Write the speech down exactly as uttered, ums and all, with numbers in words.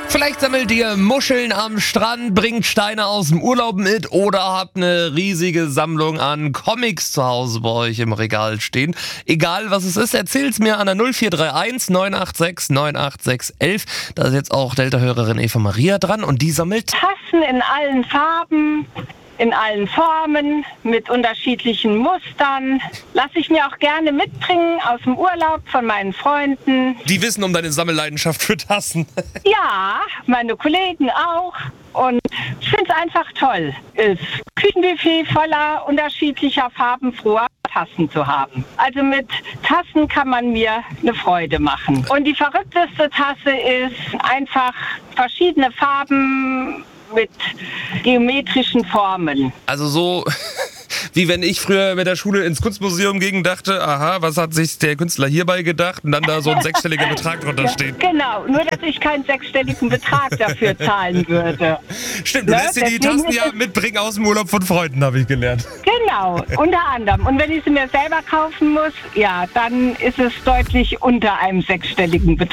Vielleicht sammelt ihr Muscheln am Strand, bringt Steine aus dem Urlaub mit oder habt eine riesige Sammlung an Comics zu Hause bei euch im Regal stehen. Egal was es ist, erzählt's mir an der null vier drei eins neun acht sechs neun acht sechs elf. Da ist jetzt auch Delta-Hörerin Eva Maria dran und die sammelt Tassen in allen Farben, in allen Formen, mit unterschiedlichen Mustern. Lasse ich mir auch gerne mitbringen aus dem Urlaub von meinen Freunden. Die wissen um deine Sammelleidenschaft für Tassen. Ja, meine Kollegen auch. Und ich finde es einfach toll, das Küchenbuffet voller unterschiedlicher farbenfroher Tassen zu haben. Also mit Tassen kann man mir eine Freude machen. Und die verrückteste Tasse ist einfach verschiedene Farben mit geometrischen Formen. Also so wie wenn ich früher mit der Schule ins Kunstmuseum ging, dachte, aha, was hat sich der Künstler hierbei gedacht? Und dann da so ein sechsstelliger Betrag drunter steht. Genau, nur dass ich keinen sechsstelligen Betrag dafür zahlen würde. Stimmt, du Ne? lässt dir die Deswegen Tassen ja ist es- mitbringen aus dem Urlaub von Freunden, habe ich gelernt. Genau, unter anderem. Und wenn ich sie mir selber kaufen muss, ja, dann ist es deutlich unter einem sechsstelligen Betrag.